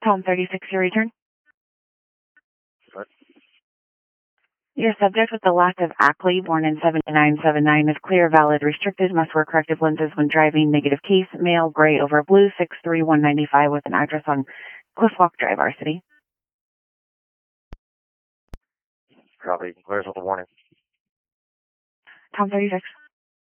Tom 36, your return. What? Your subject with the last of Ackley, born in 7979, is clear, valid, restricted, must wear corrective lenses when driving, negative case, male, gray over blue, 63195, with an address on Cliff Walk Drive, our city. Copy. Where's all the warning? Tom 36.